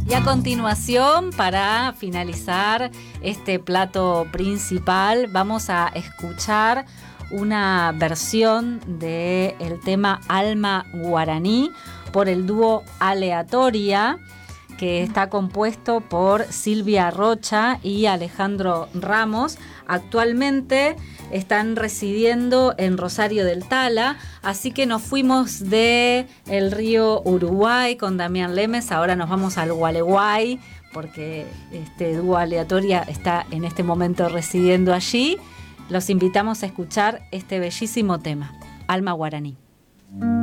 Y a continuación, para finalizar este plato principal, vamos a escuchar una versión del tema Alma Guaraní por el dúo Aleatoria, que está compuesto por Silvia Rocha y Alejandro Ramos. Actualmente están residiendo en Rosario del Tala, así que nos fuimos de el río Uruguay con Damián Lemes, ahora nos vamos al Gualeguay, porque este dúo Aleatoria está en este momento residiendo allí. Los invitamos a escuchar este bellísimo tema, Alma Guaraní.